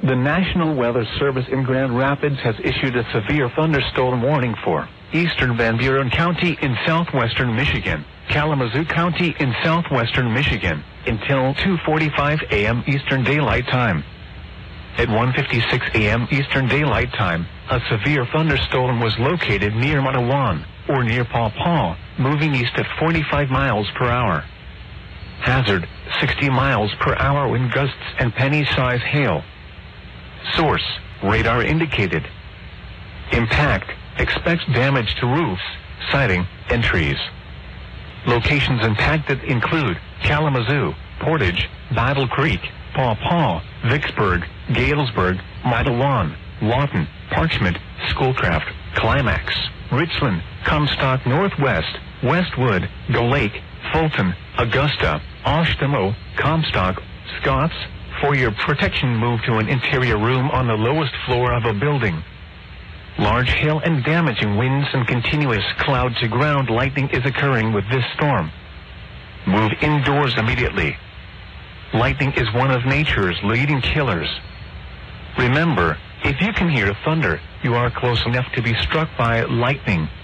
The National Weather Service in Grand Rapids has issued a severe thunderstorm warning for eastern Van Buren County in southwestern Michigan, Kalamazoo County in southwestern Michigan, until 2:45 a.m. Eastern Daylight Time. At 1:56 a.m. Eastern Daylight Time, a severe thunderstorm was located near Matawan, or near Paw Paw, moving east at 45 miles per hour. Hazard, 60 miles per hour wind gusts and penny-size hail. Source, radar indicated. Impact, expects damage to roofs, siding, and trees. Locations impacted include Kalamazoo, Portage, Battle Creek, Paw Paw, Vicksburg, Galesburg, Matawan, Lawton, Parchment, Schoolcraft, Climax, Richland, Comstock Northwest, Westwood, Gull Lake, Fulton, Augusta, Oshtemo, Comstock, Scotts. For your protection, move to an interior room on the lowest floor of a building. Large hail and damaging winds and continuous cloud-to-ground lightning is occurring with this storm. Move indoors immediately. Lightning is one of nature's leading killers. Remember, if you can hear thunder, you are close enough to be struck by lightning.